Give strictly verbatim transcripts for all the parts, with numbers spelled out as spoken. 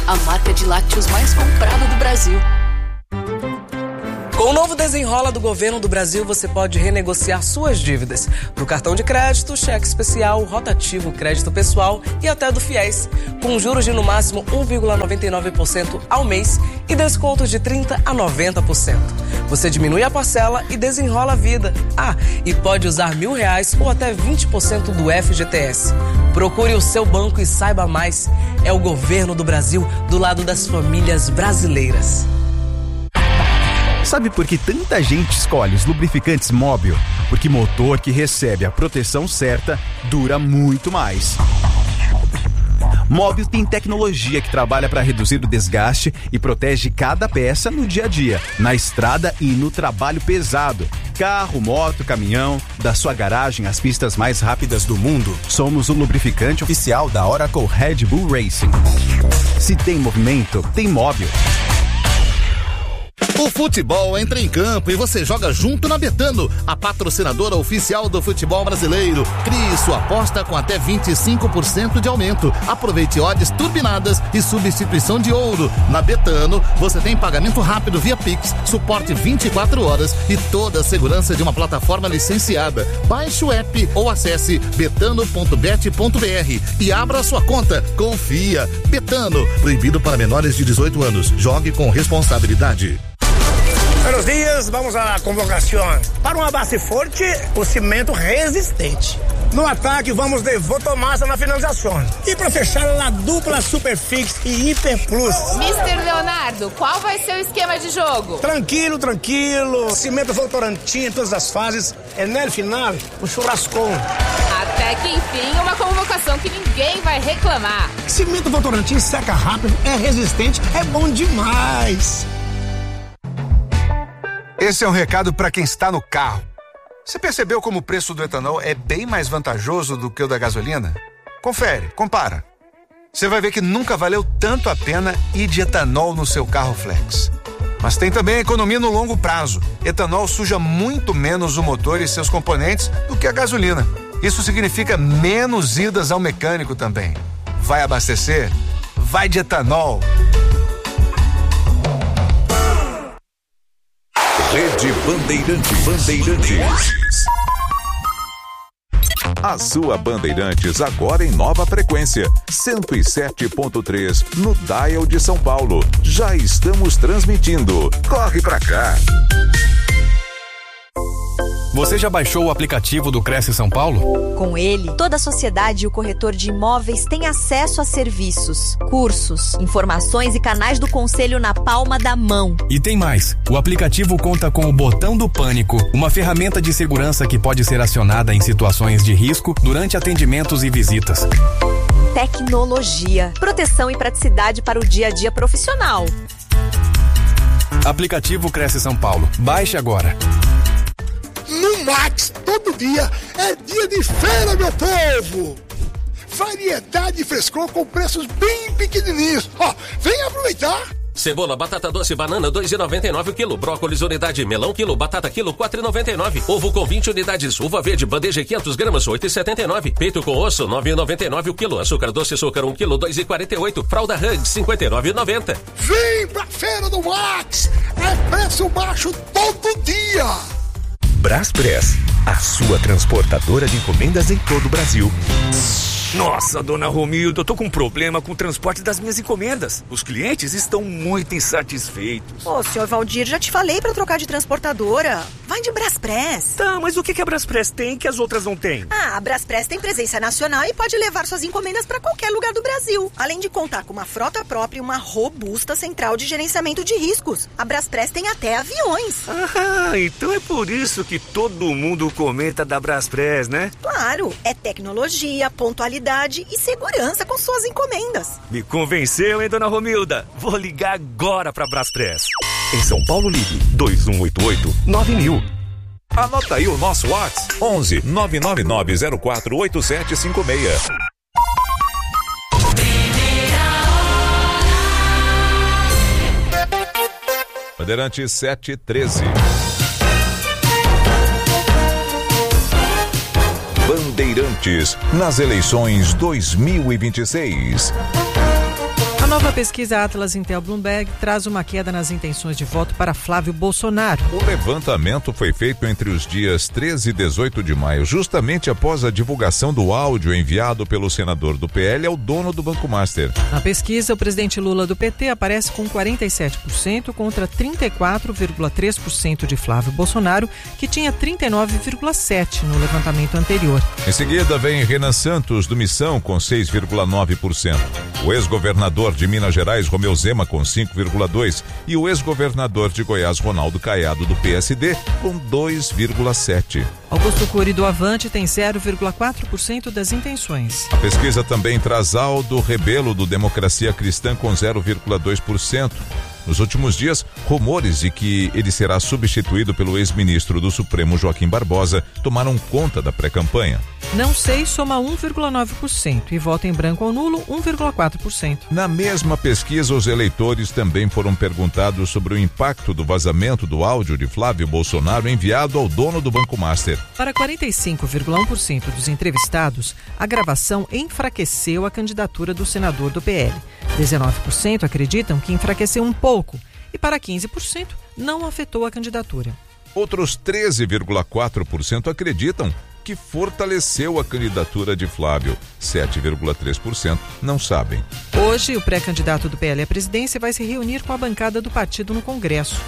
a marca de lácteos mais comprada do Brasil. Com o novo Desenrola do Governo do Brasil, você pode renegociar suas dívidas do cartão de crédito, cheque especial, rotativo, crédito pessoal e até do FIES, com juros de no máximo um vírgula noventa e nove por cento ao mês e descontos de trinta por cento a noventa por cento. Você diminui a parcela e desenrola a vida. Ah, e pode usar mil reais ou até vinte por cento do F G T S. Procure o seu banco e saiba mais. É o Governo do Brasil do lado das famílias brasileiras. Sabe por que tanta gente escolhe os lubrificantes Móbil? Porque motor que recebe a proteção certa dura muito mais. Móbil tem tecnologia que trabalha para reduzir o desgaste e protege cada peça no dia a dia, na estrada e no trabalho pesado. Carro, moto, caminhão, da sua garagem às pistas mais rápidas do mundo. Somos o lubrificante oficial da Oracle Red Bull Racing. Se tem movimento, tem Móbil. O futebol entra em campo e você joga junto na Betano, a patrocinadora oficial do futebol brasileiro. Crie sua aposta com até vinte e cinco por cento de aumento. Aproveite odds turbinadas e substituição de ouro. Na Betano, você tem pagamento rápido via Pix, suporte vinte e quatro horas e toda a segurança de uma plataforma licenciada. Baixe o app ou acesse betano ponto bet ponto br e abra sua conta. Confia. Betano, proibido para menores de dezoito anos. Jogue com responsabilidade. Buenos dias, vamos à convocação. Para uma base forte, o cimento resistente. No ataque, vamos de Votomassa na finalização. E para fechar, a dupla Superfix e Hiper Plus. mister Leonardo, qual vai ser o esquema de jogo? Tranquilo, tranquilo. Cimento Votorantim em todas as fases. É no final, o churrascão. Até que enfim, uma convocação que ninguém vai reclamar. Cimento Votorantim seca rápido, é resistente, é bom demais. Esse é um recado para quem está no carro. Você percebeu como o preço do etanol é bem mais vantajoso do que o da gasolina? Confere, compara. Você vai ver que nunca valeu tanto a pena ir de etanol no seu carro flex. Mas tem também a economia no longo prazo. Etanol suja muito menos o motor e seus componentes do que a gasolina. Isso significa menos idas ao mecânico também. Vai abastecer? Vai de etanol. Rede Bandeirantes. Bandeirantes. A sua Bandeirantes agora em nova frequência, cento e sete ponto três no dial de São Paulo. Já estamos transmitindo. Corre pra cá. Você já baixou o aplicativo do Cresce São Paulo? Com ele, toda a sociedade e o corretor de imóveis têm acesso a serviços, cursos, informações e canais do conselho na palma da mão. E tem mais. O aplicativo conta com o botão do pânico, uma ferramenta de segurança que pode ser acionada em situações de risco durante atendimentos e visitas. Tecnologia, proteção e praticidade para o dia a dia profissional. Aplicativo Cresce São Paulo. Baixe agora. No Max, todo dia é dia de feira, meu povo! Variedade e frescor com preços bem pequenininhos. Ó, vem aproveitar! Cebola, batata doce, banana, dois reais e noventa e nove centavos o quilo. Brócolis, unidade, melão, quilo. Batata, quilo, quatro reais e noventa e nove centavos. Ovo com vinte unidades. Uva verde, bandeja, quinhentas gramas, oito reais e setenta e nove centavos. Peito com osso, nove reais e noventa e nove centavos o quilo. Açúcar doce, açúcar, um quilo, dois reais e quarenta e oito centavos. Fralda Huggs, cinquenta e nove reais e noventa centavos. Vem pra feira do Max! É preço baixo todo dia! Braspress, a sua transportadora de encomendas em todo o Brasil. Nossa, dona Romilda, eu tô com um problema com o transporte das minhas encomendas. Os clientes estão muito insatisfeitos. Ô, senhor Valdir, já te falei pra trocar de transportadora. Vai de Braspress. Tá, mas o que, que a Braspress tem que as outras não têm? Ah, a Braspress tem presença nacional e pode levar suas encomendas pra qualquer lugar do Brasil. Além de contar com uma frota própria e uma robusta central de gerenciamento de riscos. A Braspress tem até aviões. Ah, então é por isso que todo mundo comenta da Braspress, né? Claro, é tecnologia, pontualidade e segurança com suas encomendas. Me convenceu, hein, dona Romilda? Vou ligar agora pra Braspress. Em São Paulo, ligue dois um oito oito nove mil. Anota aí o nosso WhatsApp: onze nove nove nove zero quatro oito sete cinco seis. Bandeirantes sete e treze. Bandeirantes nas eleições dois mil e vinte e seis. A Nova pesquisa Atlas Intel Bloomberg traz uma queda nas intenções de voto para Flávio Bolsonaro. O levantamento foi feito entre os dias treze e dezoito de maio, justamente após a divulgação do áudio enviado pelo senador do P L ao dono do Banco Master. Na pesquisa, o presidente Lula do P T aparece com quarenta e sete por cento contra trinta e quatro vírgula três por cento de Flávio Bolsonaro, que tinha trinta e nove vírgula sete por cento no levantamento anterior. Em seguida, vem Renan Santos, do Missão, com seis vírgula nove por cento. O ex-governador de Minas Gerais, Romeu Zema, com cinco vírgula dois por cento. E o ex-governador de Goiás, Ronaldo Caiado, do P S D, com dois vírgula sete por cento. Augusto Cury, do Avante, tem zero vírgula quatro por cento das intenções. A pesquisa também traz Aldo Rebelo, do Democracia Cristã, com zero vírgula dois por cento. Nos últimos dias, rumores de que ele será substituído pelo ex-ministro do Supremo, Joaquim Barbosa, tomaram conta da pré-campanha. Não sei soma um vírgula nove por cento e voto em branco ou nulo um vírgula quatro por cento. Na mesma pesquisa, os eleitores também foram perguntados sobre o impacto do vazamento do áudio de Flávio Bolsonaro enviado ao dono do Banco Master. Para quarenta e cinco vírgula um por cento dos entrevistados, a gravação enfraqueceu a candidatura do senador do P L. dezenove por cento acreditam que enfraqueceu um pouco e para quinze por cento não afetou a candidatura. Outros treze vírgula quatro por cento acreditam que fortaleceu a candidatura de Flávio. sete vírgula três por cento não sabem. Hoje, o pré-candidato do P L à presidência vai se reunir com a bancada do partido no Congresso.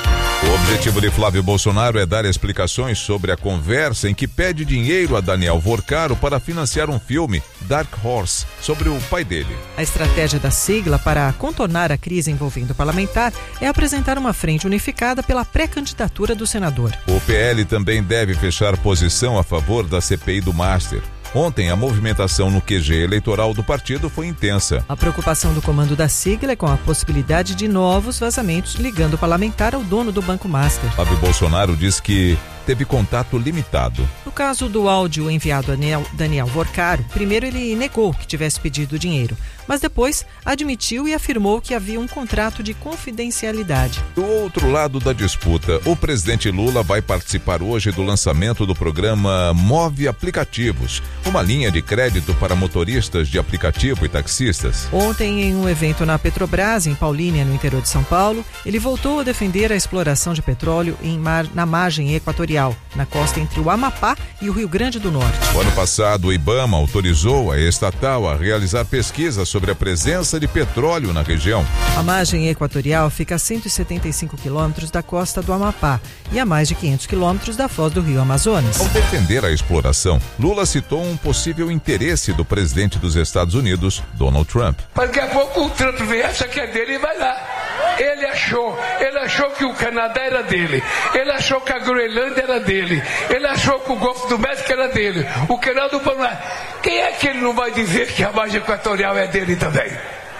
O objetivo de Flávio Bolsonaro é dar explicações sobre a conversa em que pede dinheiro a Daniel Vorcaro para financiar um filme, Dark Horse, sobre o pai dele. A estratégia da sigla para contornar a crise envolvendo o parlamentar é apresentar uma frente unificada pela pré-candidatura do senador. O P L também deve fechar posição a favor da C P I do Master. Ontem, a movimentação no Q G eleitoral do partido foi intensa. A preocupação do comando da sigla é com a possibilidade de novos vazamentos ligando o parlamentar ao dono do Banco Master. Flávio Bolsonaro diz que teve contato limitado. No caso do áudio enviado a Daniel Vorcaro, primeiro ele negou que tivesse pedido dinheiro, mas depois admitiu e afirmou que havia um contrato de confidencialidade. Do outro lado da disputa, o presidente Lula vai participar hoje do lançamento do programa Move Aplicativos, uma linha de crédito para motoristas de aplicativo e taxistas. Ontem, em um evento na Petrobras, em Paulínia, no interior de São Paulo, ele voltou a defender a exploração de petróleo em mar, na margem equatorial, na costa entre o Amapá e o Rio Grande do Norte. O ano passado, o IBAMA autorizou a estatal a realizar pesquisas sobre a presença de petróleo na região. A margem equatorial fica a cento e setenta e cinco quilômetros da costa do Amapá e a mais de quinhentos quilômetros da foz do Rio Amazonas. Ao defender a exploração, Lula citou um possível interesse do presidente dos Estados Unidos, Donald Trump. Daqui a pouco o Trump vem, acha que é dele e vai lá. Ele achou, ele achou que o Canadá era dele, ele achou que a Groenlândia era dele, ele achou que o Golfo do México era dele, o canal do Panamá. Quem é que ele não vai dizer que a margem equatorial é dele também?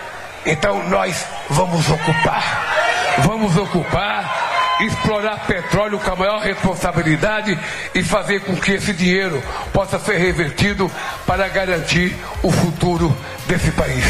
Então nós vamos ocupar, vamos ocupar, explorar petróleo com a maior responsabilidade e fazer com que esse dinheiro possa ser revertido para garantir o futuro desse país.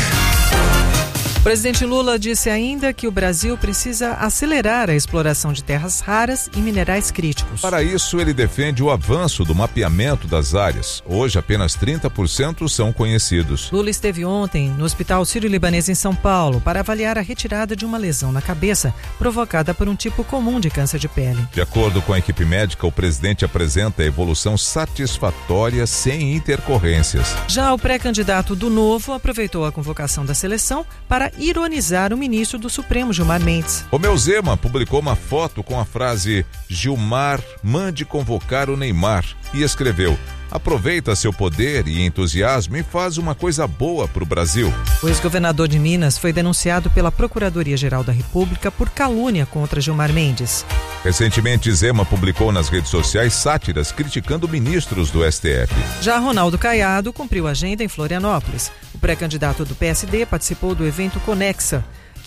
O presidente Lula disse ainda que o Brasil precisa acelerar a exploração de terras raras e minerais críticos. Para isso, ele defende o avanço do mapeamento das áreas. Hoje, apenas trinta por cento são conhecidos. Lula esteve ontem no Hospital Sírio-Libanês em São Paulo para avaliar a retirada de uma lesão na cabeça provocada por um tipo comum de câncer de pele. De acordo com a equipe médica, o presidente apresenta a evolução satisfatória sem intercorrências. Já o pré-candidato do Novo aproveitou a convocação da seleção para ironizar o ministro do Supremo, Gilmar Mendes. Romeu Zema publicou uma foto com a frase "Gilmar, mande convocar o Neymar" e escreveu: "Aproveita seu poder e entusiasmo e faz uma coisa boa para o Brasil." O ex-governador de Minas foi denunciado pela Procuradoria-Geral da República por calúnia contra Gilmar Mendes. Recentemente, Zema publicou nas redes sociais sátiras criticando ministros do S T F. Já Ronaldo Caiado cumpriu agenda em Florianópolis. O pré-candidato do P S D participou do evento Conexa,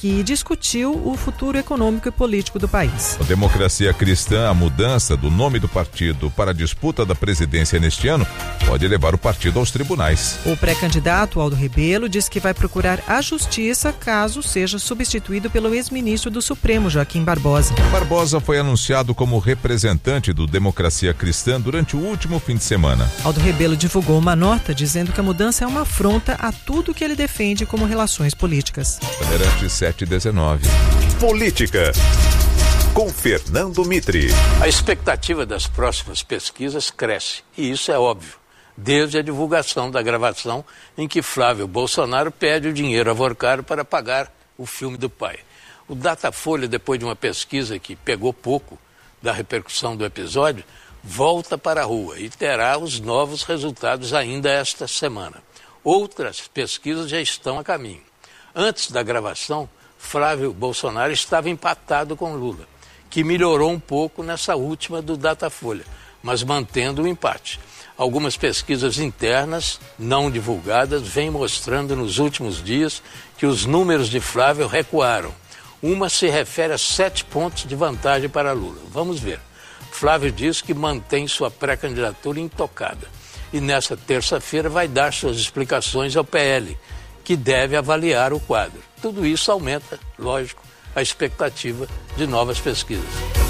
que discutiu o futuro econômico e político do país. A Democracia Cristã, a mudança do nome do partido para a disputa da presidência neste ano pode levar o partido aos tribunais. O pré-candidato Aldo Rebelo diz que vai procurar a justiça caso seja substituído pelo ex-ministro do Supremo, Joaquim Barbosa. Barbosa foi anunciado como representante do Democracia Cristã durante o último fim de semana. Aldo Rebelo divulgou uma nota dizendo que a mudança é uma afronta a tudo que ele defende como relações políticas. Bandeirantes sete e dezenove. Política, com Fernando Mitri. A expectativa das próximas pesquisas cresce, e isso é óbvio, desde a divulgação da gravação em que Flávio Bolsonaro pede o dinheiro a Vorcaro para pagar o filme do pai. O Datafolha, depois de uma pesquisa que pegou pouco da repercussão do episódio, volta para a rua e terá os novos resultados ainda esta semana. Outras pesquisas já estão a caminho. Antes da gravação, Flávio Bolsonaro estava empatado com Lula, que melhorou um pouco nessa última do Datafolha, mas mantendo o empate. Algumas pesquisas internas, não divulgadas, vêm mostrando nos últimos dias que os números de Flávio recuaram. Uma se refere a sete pontos de vantagem para Lula. Vamos ver. Flávio diz que mantém sua pré-candidatura intocada. E nessa terça-feira vai dar suas explicações ao P L, que deve avaliar o quadro. Tudo isso aumenta, lógico, a expectativa de novas pesquisas.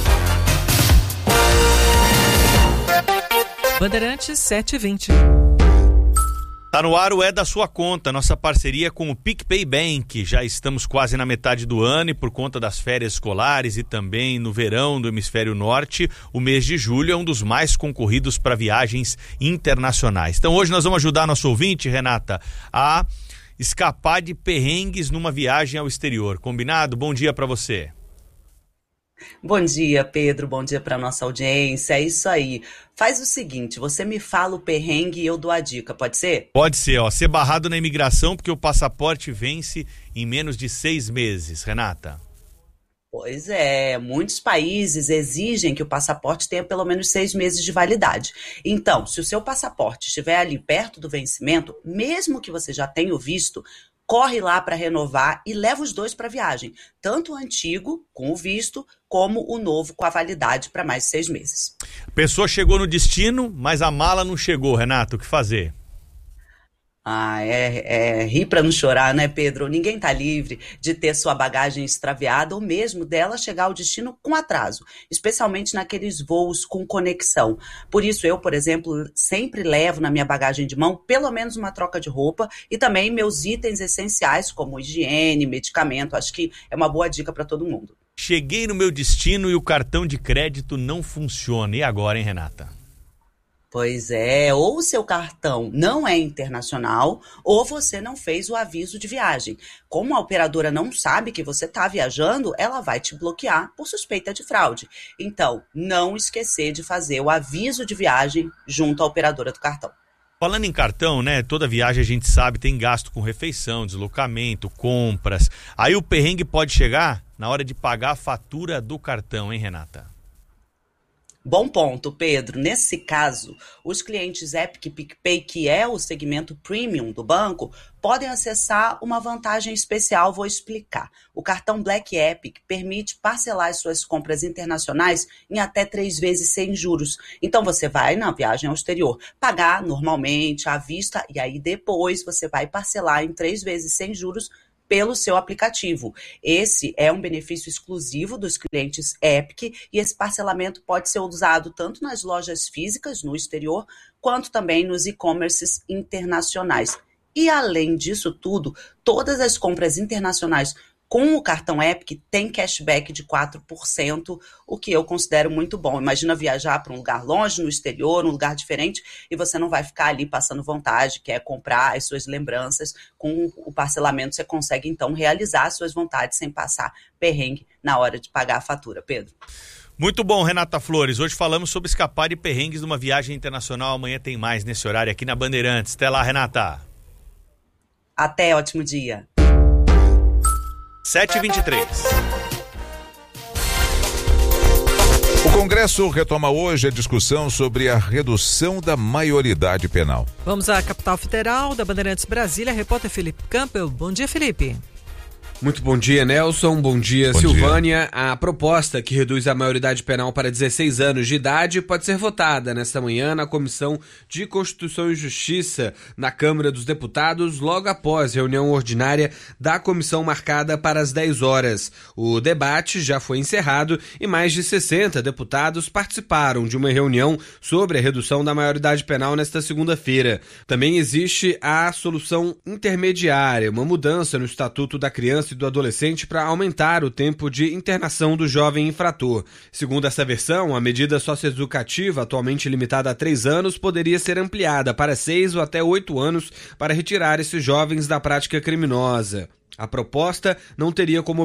Bandeirantes sete e vinte. Tá no ar o É da Sua Conta, nossa parceria com o PicPay Bank. Já estamos quase na metade do ano e por conta das férias escolares e também no verão do hemisfério norte, o mês de julho é um dos mais concorridos para viagens internacionais. Então hoje nós vamos ajudar nosso ouvinte, Renata, a escapar de perrengues numa viagem ao exterior. Combinado? Bom dia para você. Bom dia, Pedro. Bom dia para nossa audiência. É isso aí. Faz o seguinte, você me fala o perrengue e eu dou a dica, pode ser? Pode ser, ó. Ser barrado na imigração porque o passaporte vence em menos de seis meses. Renata. Pois é, muitos países exigem que o passaporte tenha pelo menos seis meses de validade. Então, se o seu passaporte estiver ali perto do vencimento, mesmo que você já tenha o visto, corre lá para renovar e leva os dois para a viagem. Tanto o antigo, com o visto, como o novo, com a validade para mais de seis meses. A pessoa chegou no destino, mas a mala não chegou, Renato, o que fazer? Ah, é, é rir para não chorar, né, Pedro? Ninguém tá livre de ter sua bagagem extraviada ou mesmo dela chegar ao destino com atraso, especialmente naqueles voos com conexão. Por isso eu, por exemplo, sempre levo na minha bagagem de mão pelo menos uma troca de roupa e também meus itens essenciais como higiene, medicamento. Acho que é uma boa dica para todo mundo. Cheguei no meu destino e o cartão de crédito não funciona. E agora, hein, Renata? Pois é, ou o seu cartão não é internacional, ou você não fez o aviso de viagem. Como a operadora não sabe que você está viajando, ela vai te bloquear por suspeita de fraude. Então, não esquecer de fazer o aviso de viagem junto à operadora do cartão. Falando em cartão, né? Toda viagem a gente sabe tem gasto com refeição, deslocamento, compras. Aí o perrengue pode chegar na hora de pagar a fatura do cartão, hein, Renata? Bom ponto, Pedro. Nesse caso, os clientes Epic e PicPay, que é o segmento premium do banco, podem acessar uma vantagem especial, vou explicar. O cartão Black Epic permite parcelar as suas compras internacionais em até três vezes sem juros. Então você vai na viagem ao exterior pagar normalmente à vista e aí depois você vai parcelar em três vezes sem juros pelo seu aplicativo. Esse é um benefício exclusivo dos clientes Epic e esse parcelamento pode ser usado tanto nas lojas físicas no exterior, quanto também nos e-commerces internacionais. E além disso tudo, todas as compras internacionais com o cartão Epic tem cashback de quatro por cento, o que eu considero muito bom. Imagina viajar para um lugar longe, no exterior, um lugar diferente, e você não vai ficar ali passando vontade, quer comprar as suas lembranças. Com o parcelamento você consegue, então, realizar as suas vontades sem passar perrengue na hora de pagar a fatura. Pedro. Muito bom, Renata Flores. Hoje falamos sobre escapar de perrengues numa viagem internacional. Amanhã tem mais nesse horário aqui na Bandeirantes. Até lá, Renata. Até, ótimo dia. sete e vinte e três. O Congresso retoma hoje a discussão sobre a redução da maioridade penal. Vamos à capital federal da Bandeirantes Brasília, repórter Felipe Campbell. Bom dia, Felipe. Muito bom dia, Nelson. Bom dia, Bom Silvânia. Dia. A proposta que reduz a maioridade penal para dezesseis anos de idade pode ser votada nesta manhã na Comissão de Constituição e Justiça na Câmara dos Deputados, logo após a reunião ordinária da comissão marcada para as dez horas. O debate já foi encerrado e mais de sessenta deputados participaram de uma reunião sobre a redução da maioridade penal nesta segunda-feira. Também existe a solução intermediária, uma mudança no Estatuto da Criança e do Adolescente para aumentar o tempo de internação do jovem infrator. Segundo essa versão, a medida socioeducativa, atualmente limitada a três anos, poderia ser ampliada para seis ou até oito anos para retirar esses jovens da prática criminosa. A proposta não teria como